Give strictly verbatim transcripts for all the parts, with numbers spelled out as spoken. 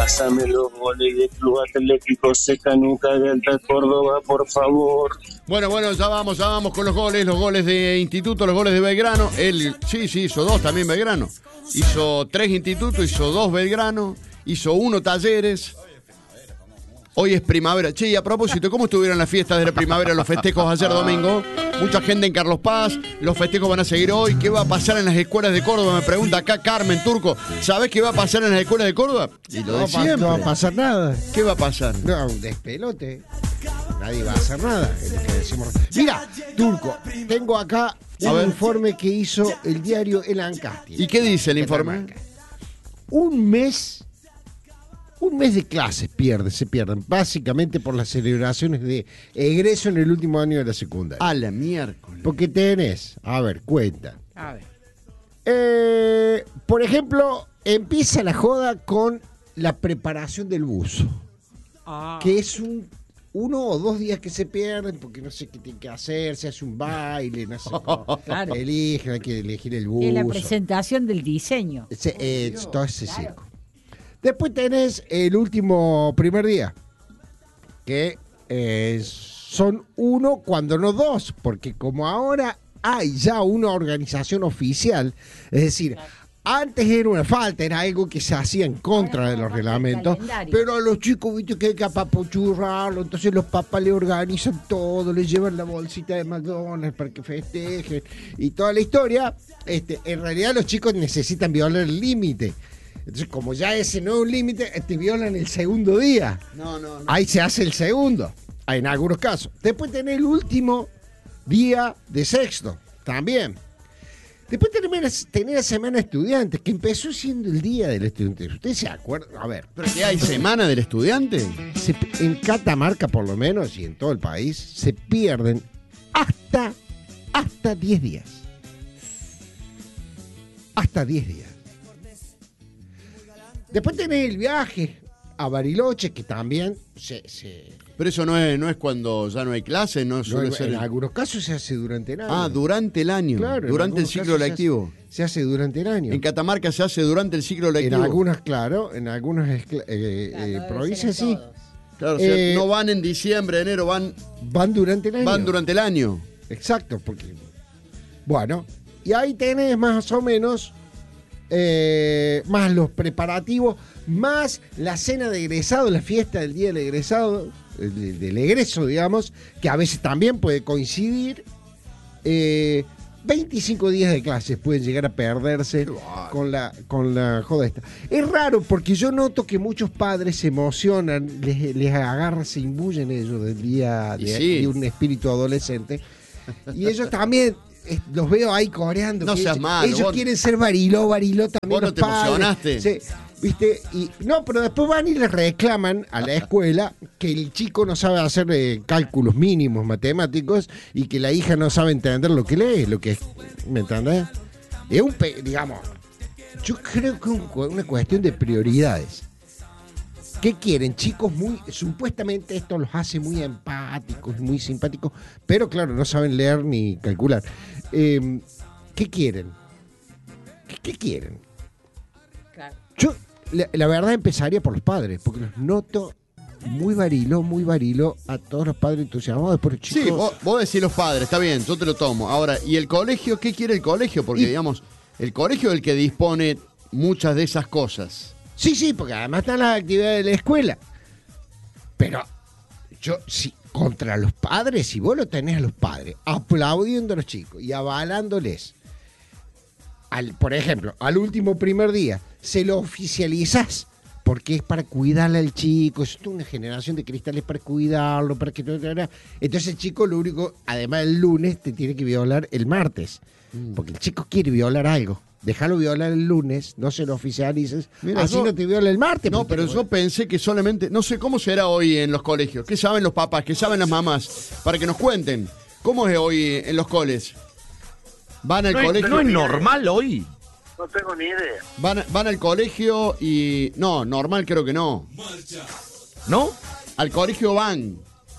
Pásame los goles del Club Atlético Secanuca de Alta Córdoba, por favor. Bueno, bueno, ya vamos, ya vamos con los goles, los goles de Instituto, los goles de Belgrano. Él, sí, sí, hizo dos también Belgrano. Hizo tres Instituto, hizo dos Belgrano, hizo uno Talleres. Hoy es primavera. Che, y a propósito, ¿cómo estuvieron las fiestas de la primavera, los festejos ayer domingo? Mucha gente en Carlos Paz, los festejos van a seguir hoy. ¿Qué va a pasar en las escuelas de Córdoba? Me pregunta acá Carmen Turco. ¿Sabés qué va a pasar en las escuelas de Córdoba? Y lo de siempre. No va a pasar nada. ¿Qué va a pasar? No, un despelote. Nadie va a hacer nada. Es lo que decimos. Mira, Turco, tengo acá un informe que hizo el diario El Ancasti. ¿Y qué dice el informe? Un mes... Un mes de clases pierde, se pierden, básicamente por las celebraciones de egreso en el último año de la secundaria. A la miércoles. Porque tenés, a ver, cuenta. A ver. Eh, por ejemplo, empieza la joda con la preparación del buzo. Ah. Que es un uno o dos días que se pierden porque no sé qué tiene que hacer, se hace un baile, no sé cómo. Claro. Eligen, hay que elegir el buzo. Es la presentación del diseño. Ese, eh, todo ese circo. Después tenés el último primer día, que eh, son uno cuando no dos, porque como ahora hay ya una organización oficial, es decir, antes era una falta, era algo que se hacía en contra de los reglamentos, pero a los chicos, viste, que hay que apapuchurrarlo, entonces los papás le organizan todo, le llevan la bolsita de McDonald's para que festejen, y toda la historia, este, en realidad los chicos necesitan violar el límite. Entonces, como ya ese no es un límite, te violan el segundo día. No, no, no. Ahí se hace el segundo, en algunos casos. Después tenés el último día de sexto, también. Después tenés, tenés la semana estudiante, que empezó siendo el día del estudiante. ¿Ustedes se acuerdan? A ver. ¿Pero qué hay, semana del estudiante? Se, en Catamarca, por lo menos, y en todo el país, se pierden hasta, hasta diez días. Hasta diez días. Después tenés el viaje a Bariloche, que también se... se Pero eso no es, no es cuando ya no hay clases, no suele no, ser... En el... algunos casos se hace durante el año. Ah, durante el año. Claro, durante el ciclo lectivo. Se hace, se hace durante el año. En Catamarca se hace durante el ciclo lectivo. En algunas, claro, en algunas eh, eh, Claro, provincias sí. Claro, o sea, Eh, no van en diciembre, enero, van... Van durante el año. Van durante el año. Exacto, porque... Bueno, y ahí tenés más o menos... Eh, más los preparativos, más la cena de egresado, la fiesta del día del egresado, del, del egreso, digamos, que a veces también puede coincidir. Eh, veinticinco días de clases pueden llegar a perderse con la, con la joda esta. Es raro porque yo noto que muchos padres se emocionan, les, les agarra, se imbuyen ellos del día de, sí. de un espíritu adolescente. Y ellos también... Los veo ahí coreando. No seas ellos, malo. Ellos vos, quieren ser Bariló, Bariló también. Vos no los te padres. emocionaste. Sí, ¿viste? Y, no, pero después van y les reclaman a la escuela que el chico no sabe hacer eh, cálculos mínimos matemáticos y que la hija no sabe entender lo que lee, lo que es. ¿Me entendés? Es un. Digamos. Yo creo que es un, una cuestión de prioridades. ¿Qué quieren? Chicos muy... Supuestamente esto los hace muy empáticos, muy simpáticos, pero claro, no saben leer ni calcular. Eh, ¿Qué quieren? ¿Qué, qué quieren? Claro. Yo, la, la verdad, empezaría por los padres, porque los noto muy varilo, muy varilo a todos los padres entusiasmados por los chicos. Sí, vos, vos decís los padres, está bien, yo te lo tomo. Ahora, ¿y el colegio? ¿Qué quiere el colegio? Porque, y, digamos, el colegio es el que dispone muchas de esas cosas. Sí, sí, porque además están las actividades de la escuela. Pero yo, sí, contra los padres, si vos lo tenés a los padres aplaudiendo a los chicos y avalándoles, al, por ejemplo, al último primer día, se lo oficializás, porque es para cuidarle al chico, es una generación de cristales para cuidarlo, para que... Entonces el chico lo único, además del lunes, te tiene que violar el martes, porque el chico quiere violar algo. Déjalo violar el lunes, no se lo oficialices, Mira, así yo, no te viola el martes. No, pero yo pensé que solamente, no sé cómo será hoy en los colegios, qué saben los papás, qué saben las mamás, para que nos cuenten, ¿cómo es hoy en los coles? ¿Van al no colegio? Es, ¿No es normal hoy? No tengo ni idea. Van, van al colegio y... No, normal creo que no. ¿No? Al colegio van.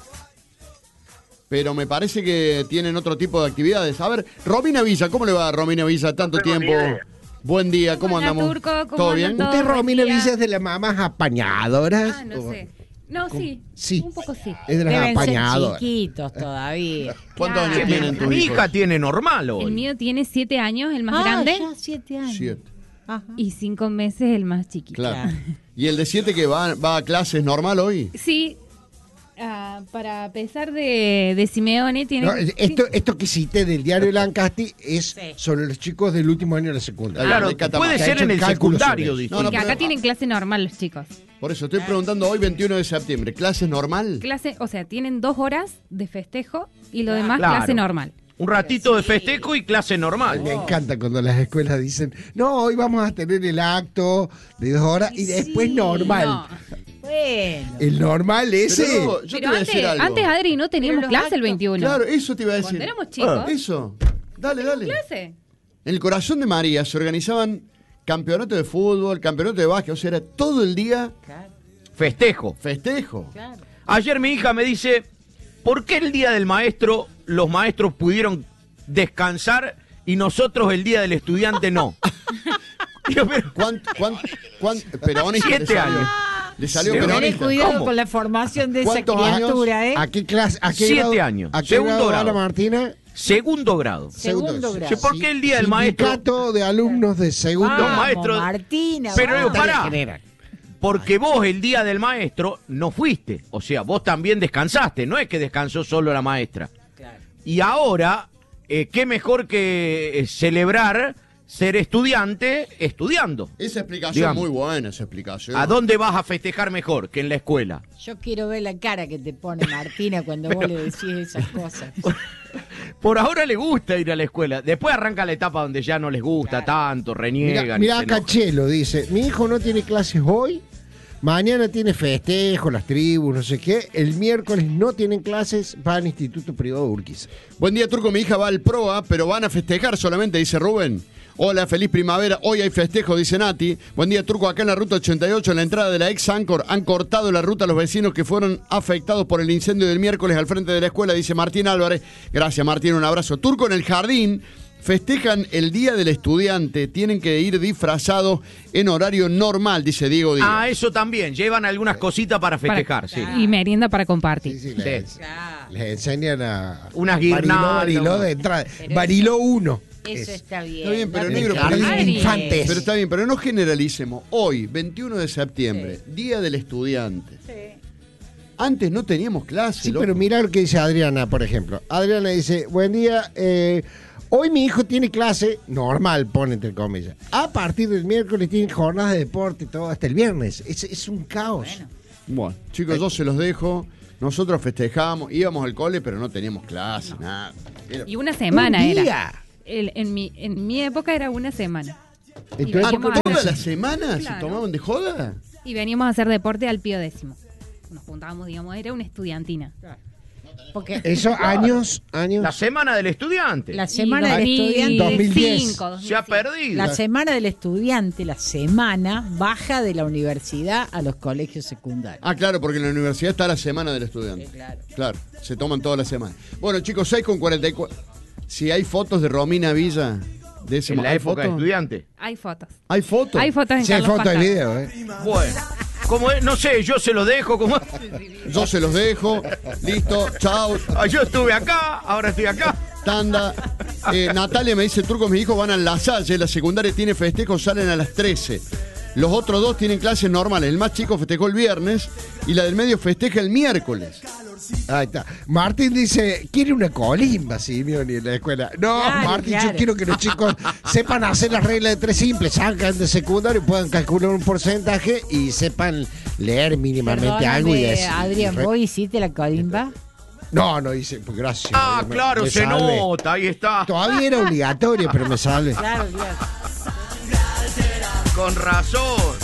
Pero me parece que tienen otro tipo de actividades. A ver, Romina Villa, ¿cómo le va a Romina Villa tanto no tengo tiempo? Buen día, ¿cómo Hola, andamos? Turco, ¿cómo ¿Todo andan bien? todos? ¿Usted, Romina Buen día. Villa, es de las mamás apañadoras? Ah, no O- sé. No, sí. Sí. Un poco sí. Es de las Deben ser apañadoras. chiquitos todavía. ¿Cuántos Claro. años tienen tus Mi hijos? hija tiene normal El hoy. mío tiene siete años, el más Ah, grande, ya siete años. Siete. Ajá. y cinco meses, el más chiquito. Claro. ¿Y el de siete que va, va a clases normal hoy? Sí. Ah, para pesar de, de Simeone, tiene. No, esto, esto que cité del diario Lancasti es Sí. sobre los chicos del último año de la secundaria. Claro, de Catamarca. puede Se ha ser hecho en el el cálculo secundario, sobre dice. No, no, que pero- acá tienen clase normal los chicos. Por eso estoy preguntando hoy, veintiuno de septiembre, ¿clases normal? Clase, o sea, tienen dos horas de festejo y lo demás Claro. clase normal. Un ratito de festejo y clase normal. Me encanta cuando las escuelas dicen, no, hoy vamos a tener el acto de dos horas y después Sí, normal. No. Bueno. El normal ese. Pero no, yo te Pero voy a antes, decir algo. antes, Adri, no teníamos Pero los clase el actos- veintiuno. Claro, eso te iba a decir. Cuando éramos chicos. Eso. Dale, dale. clase. En el corazón de María se organizaban campeonatos de fútbol, campeonatos de básquet, o sea, era todo el día Claro, Festejo. festejo. claro. Ayer mi hija me dice, ¿por qué el día del maestro los maestros pudieron descansar y nosotros el día del estudiante no? Digo, pero, ¿Cuánto, cuánto, cuánto, peronista le Siete salió? años. Le salió Sí, Tenés peronista. cuidado ¿Cómo? con la formación de esa ¿Cuántos años? criatura, ¿eh? ¿A qué clase? ¿A qué Siete grado- años. ¿A qué Segundo grado va grado. la Martina? segundo grado. Segundo grado. Sí, ¿por qué el día del maestro? Sindicato de alumnos de segundo Los Vamos, maestros- Martina, Pero vamos. digo, pará. Porque vos el día del maestro no fuiste. O sea, vos también descansaste. No es que descansó solo la maestra. Claro. Y ahora, eh, qué mejor que eh, celebrar ser estudiante estudiando. Esa explicación Digamos. muy buena, esa explicación. ¿A dónde vas a festejar mejor que en la escuela? Yo quiero ver la cara que te pone Martina cuando vos le decís esas cosas. Por ahora le gusta ir a la escuela. Después arranca la etapa donde ya no les gusta tanto, reniegan. Mira, y mira se acá enojan. Chelo dice, mi hijo no tiene clases hoy, mañana tiene festejo, las tribus, no sé qué, el miércoles no tienen clases, va al Instituto Privado de Urquiza. Buen día, Turco. Mi hija va al PROA, pero van a festejar solamente, dice Rubén. Hola, feliz primavera. Hoy hay festejo, dice Nati. Buen día, Turco. Acá en la ruta ochenta y ocho, en la entrada de la ex Ancor, han cortado la ruta a los vecinos que fueron afectados por el incendio del miércoles al frente de la escuela, dice Martín Álvarez. Gracias, Martín. Un abrazo. Turco, en el jardín festejan el Día del Estudiante. Tienen que ir disfrazados en horario normal, dice Diego Díaz. Ah, eso también. Llevan algunas cositas para festejar, sí. Y merienda para compartir. Sí, sí, les, Sí. les enseñan a... Unas Bariló, guirnaldas, Bariló una- de entrada. Pero Bariló uno. Eso está bien. Está bien, pero No negro, te pero- Jardín de Adri. infantes. Pero está bien, pero no generalicemos. Hoy, veintiuno de septiembre, Día del Estudiante. Antes no teníamos clase. Sí, loco. pero mira lo que dice Adriana, por ejemplo. Adriana dice, buen día, eh, hoy mi hijo tiene clase normal, pone entre comillas. A partir del miércoles tienen jornadas de deporte, todo hasta el viernes. Es, es un caos. Bueno. Bueno, chicos, yo se los dejo. Nosotros festejamos, íbamos al cole, pero no teníamos clase, nada. Era- Y una semana Un era. día. El- en, mi, en mi época era una semana. Entonces, Ah, veníamos a- ¿toda la semana se Claro. tomaban de joda? Y veníamos a hacer deporte al pío décimo. Nos juntábamos, digamos, era una estudiantina. Porque esos años, años... La semana del estudiante. la semana del Y estudiante... dos mil diez. cinco, dos mil Se ha cinco. perdido. La semana del estudiante, la semana baja de la universidad a los colegios secundarios. Ah, claro, porque en la universidad está la semana del estudiante. claro. Claro, se toman toda la semana. Bueno, chicos, seis con cuarenta y cuatro. Si hay fotos de Romina Villa de ese En mo- la ¿hay época de fotos? estudiante. Hay fotos. ¿Hay fotos? Hay fotos en Sí, hay Carlos foto y Paz. video, ¿eh? Bueno, como es, no sé, yo se lo dejo. Como... Yo se los dejo. Listo, chao. Ah, yo estuve acá, ahora estoy acá. Tanda. Eh, Natalia me dice, Turco, mis hijos van a La Salle, la secundaria tiene festejo, salen a las trece. Los otros dos tienen clases normales. El más chico festejó el viernes y la del medio festeja el miércoles. Ahí está. Martín dice, quiere una colimba, Simeone, en la escuela. No, Claro, Martín, claro. yo quiero que los chicos sepan hacer las reglas de tres simples, salgan de secundario, puedan calcular un porcentaje y sepan leer mínimamente algo y Perdóname, eso. Adrián, ¿vos hiciste la colimba? No, no hice, pues gracias. Ah, me- claro, me se salvé. nota, ahí está. Todavía era obligatorio, pero me salve. Claro, claro. Con razón.